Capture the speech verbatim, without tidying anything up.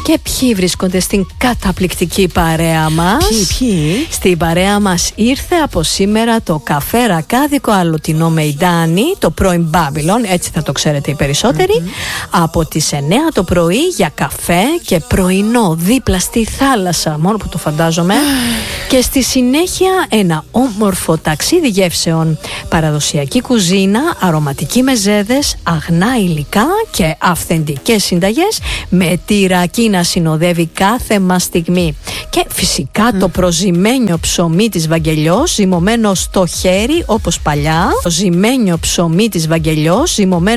Και ποιοι βρίσκονται στην καταπληκτική παρέα μας? Ποιοι, ποιοι? Στην παρέα μας ήρθε από σήμερα το καφέ ρακάδικο αλουτινό μεϊντάνι, το πρώην Babylon, έτσι θα το ξέρετε οι περισσότεροι, mm-hmm. από τις εννιά το πρωί για καφέ και πρωινό δίπλα στη θάλασσα, μόνο που το φαντάζομαι. Και στη συνέχεια ένα όμορφο ταξίδι γεύσεων, παραδοσιακή κουζίνα, αρωματικοί μεζέδες, αγνά υλικά και αυθεντικές συνταγές, με τη ρακή να συνοδεύει κάθε μας στιγμή. Και φυσικά mm. το προζυμένιο ψωμί της Βαγγελιός, ζυμωμένο στο χέρι όπως παλιά, το ζυμένιο ψωμί της Βαγγελιός, ζυμωμένο